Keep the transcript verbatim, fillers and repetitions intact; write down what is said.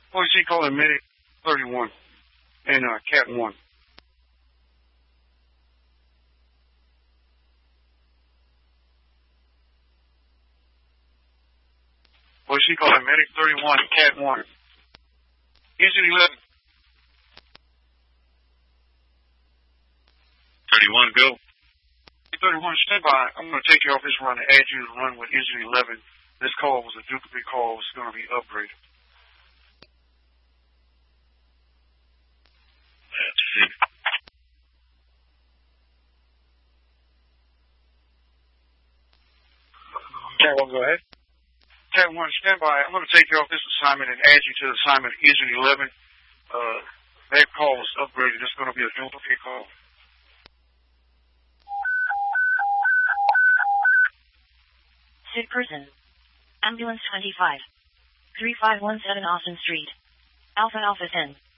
O C calling Medic thirty-one and uh, Cat one. O C calling Medic thirty-one, Cat one. Engine eleven. thirty-one, go. thirty-one, stand by. I'm going to take you off this run and add you to the run with engine eleven. This call was a duplicate call. It's going to be upgraded. That's it. Cat one, go ahead. Cat one, stand by. I'm going to take you off this assignment and add you to the assignment engine eleven. Uh, that call was upgraded. It's going to be a duplicate call. Sick person. Ambulance twenty-five. three five one seven Austin Street. Alpha Alpha ten.